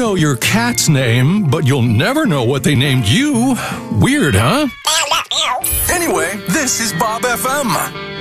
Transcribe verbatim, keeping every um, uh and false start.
know your cat's name, but you'll never know what they named you. Weird, huh? Anyway, this is Bob F M.